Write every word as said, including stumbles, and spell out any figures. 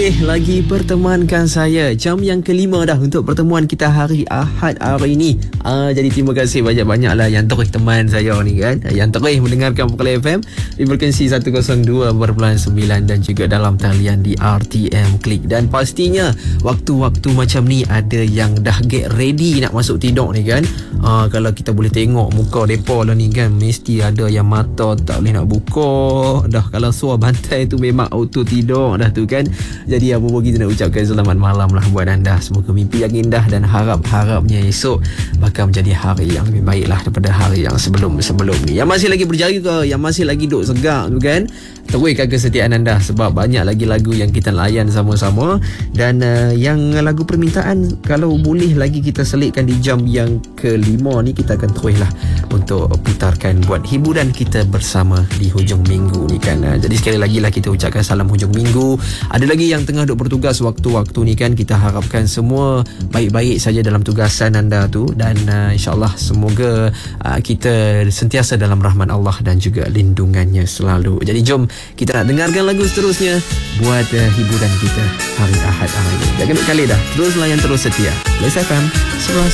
masih lagi pertemankan saya. Jam yang kelima dah untuk pertemuan kita hari Ahad hari ini. Ah, jadi terima kasih banyak-banyaklah yang terus teman saya ni kan, yang terus mendengarkan Perkara F M di frekuensi seratus dua perpuluhan sembilan dan juga dalam talian di R T M Klik. Dan pastinya waktu-waktu macam ni ada yang dah get ready nak masuk tidur ni kan. Ah, kalau kita boleh tengok muka depa lah ni kan, mesti ada yang mata tak boleh nak buka dah. Kalau suar bantai tu memang auto tidur dah tu kan. Jadi apa pun kita nak ucapkan selamat malam lah buat anda. Semoga mimpi yang indah dan harap-harapnya esok bakal menjadi hari yang lebih baik lah daripada hari yang sebelum-sebelum ni. Yang masih lagi berjaga, yang masih lagi duduk segak tu kan, teruskan kesetiaan anda sebab banyak lagi lagu yang kita layan sama-sama. Dan uh, yang lagu permintaan kalau boleh lagi kita selitkan di jam yang kelima ni, kita akan terus lah untuk putarkan buat hiburan kita bersama di hujung minggu ni kan. Uh, jadi sekali lagi lah kita ucapkan salam hujung minggu. Ada lagi yang tengah duk bertugas waktu-waktu ni kan, kita harapkan semua baik-baik saja dalam tugasan anda tu. Dan uh, insyaAllah semoga uh, kita sentiasa dalam rahmat Allah dan juga lindungannya selalu. Jadi jom kita nak dengarkan lagu seterusnya buat uh, hiburan kita hari Ahad hari ini. Jangan duk kali dah, terus layan terus setia Les F M